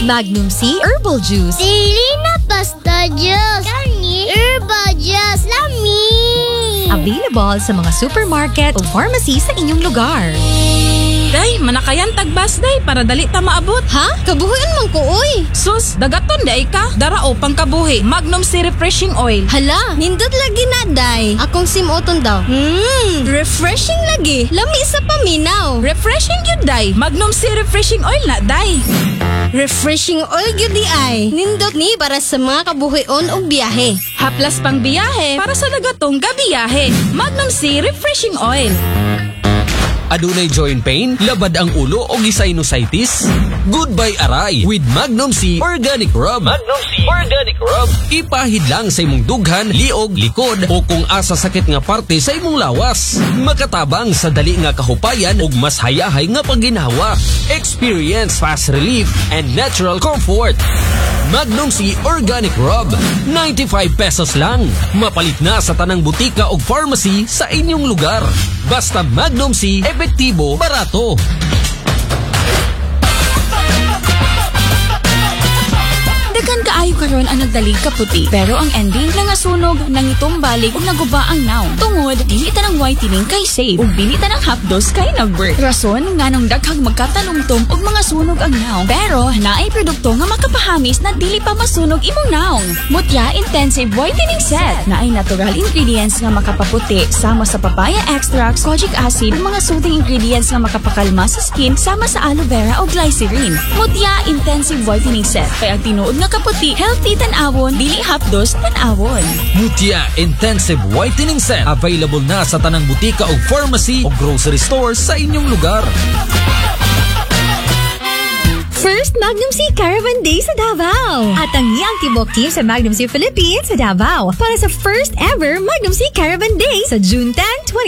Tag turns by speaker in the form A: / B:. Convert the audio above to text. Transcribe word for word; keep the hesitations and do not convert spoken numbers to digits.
A: Magnum C Herbal Juice.
B: Dili na basta juice. Kani herbal juice lami.
A: Available sa mga supermarket o pharmacy sa inyong lugar.
C: Day, manakayan tagbas day para dali ta maabot.
A: Ha? Kabuhian man ko, uy!
C: Sus, dagaton day ka. Darao pang kabuhi. Magnum C Refreshing Oil.
A: Hala, nindot lagi na, day. Akong simuton daw. Hmm, refreshing lagi. Lami sa paminaw.
C: Refreshing yun day. Magnum C Refreshing Oil na day.
A: Refreshing oil gyud di ay. Nindot ni para sa mga kabuhion o biyahe.
C: Haplas pang biyahe para sa dagatong gabiyahe. Magnum C Refreshing Oil.
D: Adunay joint pain, labad ang ulo o sinusitis? Goodbye aray with Magnum C Organic Rub. Magnum C Organic Rub. Ipahid lang sa imong dughan, liog, likod o kung asa sakit nga parte sa imong lawas. Makatabang sa dali nga kahupayan ug mas hayahay nga pagginhawa. Experience fast relief and natural comfort. Magnum C Organic Rub. ninety-five pesos lang. Mapalit na sa tanang butika o pharmacy sa inyong lugar. Basta Magnum C, epektibo, barato.
C: Dagan kaayo karon ang nagdalig kaputi, pero ang ending lang nga sunog nang itumbalik ug naguba ang naong. Tungod dili ta ng whitening kay safe ug dili ta ng hapdos kay nagwork. Rason nganong daghang magkatalumtom og mga sunog ang naong, pero naay produkto nga makapahamis na dili pa masunog imong naong. Mutya Intensive Whitening Set naay natural ingredients nga makapaputi sama sa papaya extracts, kojic acid, ug mga soothing ingredients nga makapakalma sa skin sama sa aloe vera o glycerin. Mutya Intensive Whitening Set kay ang tinuod nga kaputi, healthy tan-awon, dili hapdos tan-awon.
D: Mutya Intensive Whitening Set. Available na sa tanang butika o pharmacy o grocery stores sa inyong lugar.
A: First Magnum C Caravan Day sa Davao. At ang iyang tibok team sa Magnum C Philippines sa Davao para sa first ever Magnum C Caravan Day sa June tenth, twenty